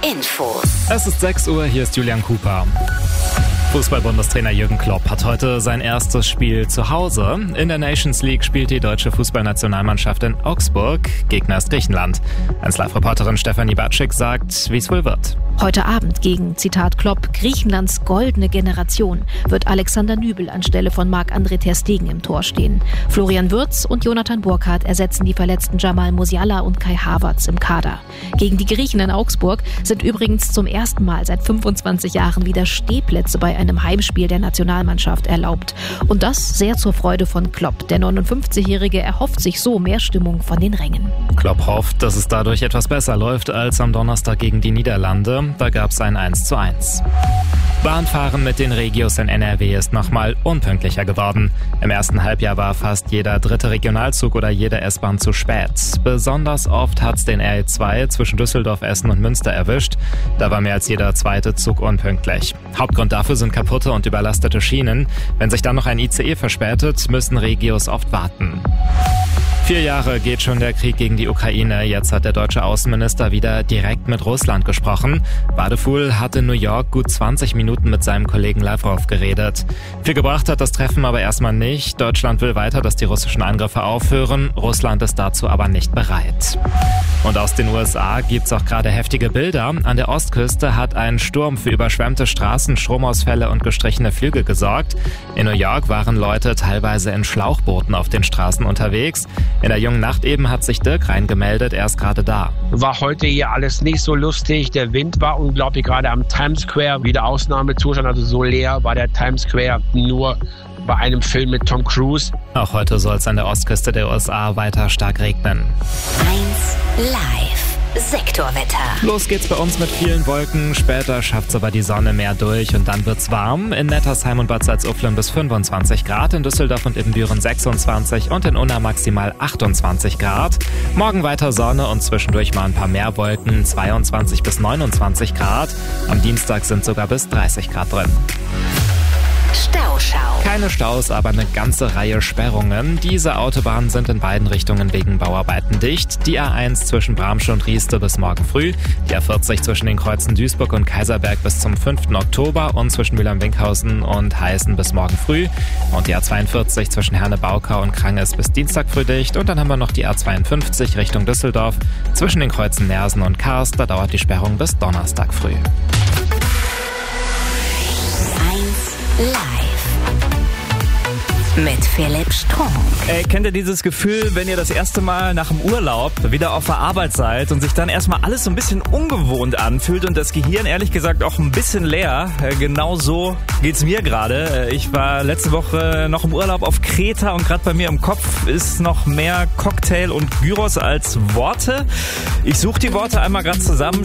Infos. Es ist 6 Uhr, hier ist Julian Cooper. Fußball-Bundestrainer Jürgen Klopp hat heute sein erstes Spiel zu Hause. In der Nations League spielt die deutsche Fußballnationalmannschaft in Augsburg. Gegner ist Griechenland. 1Live-Reporterin Stefanie Batschik sagt, wie es wohl wird. Heute Abend gegen, Zitat Klopp, Griechenlands goldene Generation wird Alexander Nübel anstelle von Marc-André ter Stegen im Tor stehen. Florian Wirtz und Jonathan Burkhardt ersetzen die verletzten Jamal Musiala und Kai Havertz im Kader. Gegen die Griechen in Augsburg sind übrigens zum ersten Mal seit 25 Jahren wieder Stehplätze bei einem Heimspiel der Nationalmannschaft erlaubt. Und das sehr zur Freude von Klopp. Der 59-Jährige erhofft sich so mehr Stimmung von den Rängen. Klopp hofft, dass es dadurch etwas besser läuft als am Donnerstag gegen die Niederlande. Da gab es ein 1:1. Bahnfahren mit den Regios in NRW ist nochmal unpünktlicher geworden. Im ersten Halbjahr war fast jeder dritte Regionalzug oder jede S-Bahn zu spät. Besonders oft hat's den RE2 zwischen Düsseldorf, Essen und Münster erwischt. Da war mehr als jeder zweite Zug unpünktlich. Hauptgrund dafür sind kaputte und überlastete Schienen. Wenn sich dann noch ein ICE verspätet, müssen Regios oft warten. 4 Jahre geht schon der Krieg gegen die Ukraine. Jetzt hat der deutsche Außenminister wieder direkt mit Russland gesprochen. Badefuhl hat in New York gut 20 Minuten mit seinem Kollegen Lavrov geredet. Viel gebracht hat das Treffen aber erstmal nicht. Deutschland will weiter, dass die russischen Angriffe aufhören. Russland ist dazu aber nicht bereit. Und aus den USA gibt's auch gerade heftige Bilder. An der Ostküste hat ein Sturm für überschwemmte Straßen, Stromausfälle und gestrichene Flüge gesorgt. In New York waren Leute teilweise in Schlauchbooten auf den Straßen unterwegs. In der jungen Nacht eben hat sich Dirk reingemeldet, er ist gerade da. War heute hier alles nicht so lustig, der Wind war unglaublich, gerade am Times Square, wieder Ausnahmezustand, also so leer war der Times Square nur bei einem Film mit Tom Cruise. Auch heute soll es an der Ostküste der USA weiter stark regnen. 1Live. Sektorwetter. Los geht's bei uns mit vielen Wolken. Später schafft's aber die Sonne mehr durch und dann wird's warm. In Nettersheim und Bad Salzuflen bis 25 Grad, in Düsseldorf und Ibbenbüren 26 und in Unna maximal 28 Grad. Morgen weiter Sonne und zwischendurch mal ein paar mehr Wolken, 22 bis 29 Grad. Am Dienstag sind sogar bis 30 Grad drin. Stauschau. Keine Staus, aber eine ganze Reihe Sperrungen. Diese Autobahnen sind in beiden Richtungen wegen Bauarbeiten dicht. Die A1 zwischen Bramsche und Rieste bis morgen früh, die A40 zwischen den Kreuzen Duisburg und Kaiserberg bis zum 5. Oktober und zwischen Mülheim-Winkhausen und Heißen bis morgen früh. Und die A42 zwischen Herne-Baukau und Kranges bis Dienstag früh dicht. Und dann haben wir noch die A52 Richtung Düsseldorf zwischen den Kreuzen Nersen und Karst. Da dauert die Sperrung bis Donnerstag früh. 1Live. Mit Philipp Strunk. Kennt ihr dieses Gefühl, wenn ihr das erste Mal nach dem Urlaub wieder auf der Arbeit seid und sich dann erstmal alles so ein bisschen ungewohnt anfühlt und das Gehirn ehrlich gesagt auch ein bisschen leer? Genau so geht's mir gerade. Ich war letzte Woche noch im Urlaub auf Kreta und gerade bei mir im Kopf ist noch mehr Cocktail und Gyros als Worte. Ich suche die Worte einmal gerade zusammen.